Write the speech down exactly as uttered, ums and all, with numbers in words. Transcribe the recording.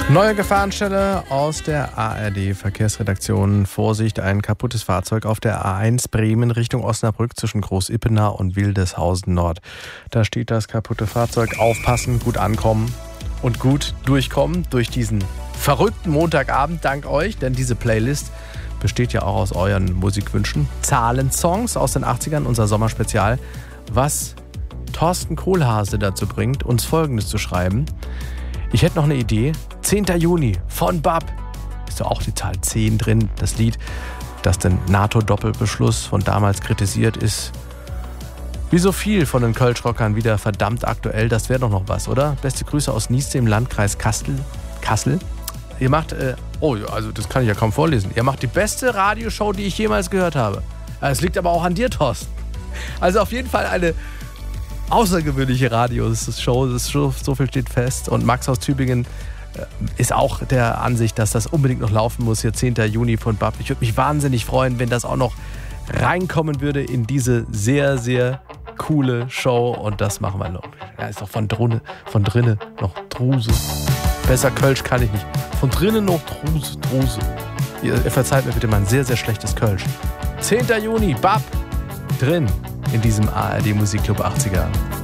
Neue Gefahrenstelle aus der A R D-Verkehrsredaktion. Vorsicht, ein kaputtes Fahrzeug auf der A eins Bremen Richtung Osnabrück zwischen Groß-Ippenau und Wildeshausen Nord. Da steht das kaputte Fahrzeug. Aufpassen, gut ankommen und gut durchkommen durch diesen verrückten Montagabend dank euch, denn diese Playlist besteht ja auch aus euren Musikwünschen. Zahlensongs aus den achtzigern, unser Sommerspezial. Was Thorsten Kohlhase dazu bringt, uns Folgendes zu schreiben. Ich hätte noch eine Idee. zehnter Juni von B A P. Ist doch auch die Zahl zehn drin. Das Lied, das den NATO-Doppelbeschluss von damals kritisiert, ist wie so viel von den Kölsch-Rockern wieder verdammt aktuell. Das wäre doch noch was, oder? Beste Grüße aus Nieste im Landkreis Kassel. Kassel. Ihr macht, äh, oh, also das kann ich ja kaum vorlesen. Ihr macht die beste Radioshow, die ich jemals gehört habe. Es liegt aber auch an dir, Thorsten. Also auf jeden Fall eine außergewöhnliche Radioshow, das so, so viel steht fest. Und Max aus Tübingen äh, ist auch der Ansicht, dass das unbedingt noch laufen muss. Hier zehnter Juni von B A P. Ich würde mich wahnsinnig freuen, wenn das auch noch reinkommen würde in diese sehr, sehr coole Show. Und das machen wir noch. Ja, ist doch von, Drune, von drinnen noch Druse. Besser Kölsch kann ich nicht. Von drinnen noch Druse, Druse. Ihr, ihr verzeiht mir bitte mein sehr, sehr schlechtes Kölsch. zehnter Juni, B A P, drin in diesem A R D Musikclub achtziger.